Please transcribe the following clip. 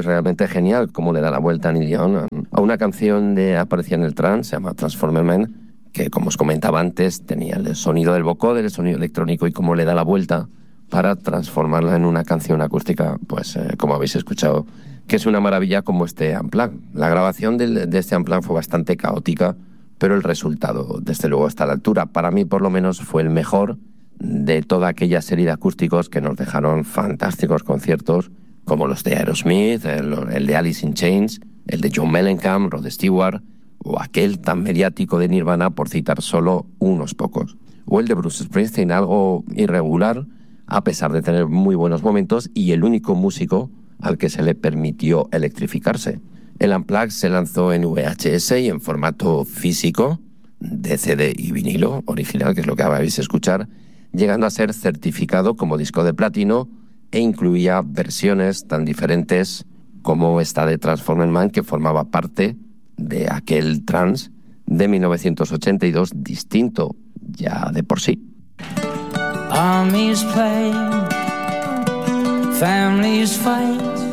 es realmente genial cómo le da la vuelta a Neil Young a una canción de aparecía en el trance, se llama Transformer Man, que como os comentaba antes, tenía el sonido del vocoder, el sonido electrónico y cómo le da la vuelta para transformarla en una canción acústica, pues como habéis escuchado, que es una maravilla como este Unplugged. La grabación de este Unplugged fue bastante caótica, pero el resultado, desde luego, está a la altura. Para mí, por lo menos, fue el mejor de toda aquella serie de acústicos que nos dejaron fantásticos conciertos, como los de Aerosmith, el de Alice in Chains, el de John Mellencamp, Rod Stewart, o aquel tan mediático de Nirvana, por citar solo unos pocos. O el de Bruce Springsteen, algo irregular, a pesar de tener muy buenos momentos, y el único músico al que se le permitió electrificarse. El Unplugged se lanzó en VHS y en formato físico, de CD y vinilo original, que es lo que acabáis de escuchar, llegando a ser certificado como disco de platino e incluía versiones tan diferentes como esta de Transformer Man, que formaba parte de aquel trance de 1982, distinto ya de por sí. Armies play, families fight,